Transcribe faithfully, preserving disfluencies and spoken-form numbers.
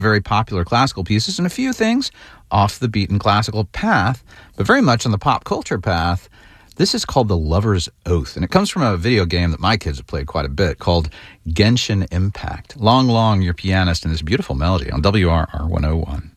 very popular classical pieces and a few things off the beaten classical path, but very much on the pop culture path. This is called The Lover's Oath, and it comes from a video game that my kids have played quite a bit called Genshin Impact. Long, long, your pianist, and this beautiful melody on W R R one oh one.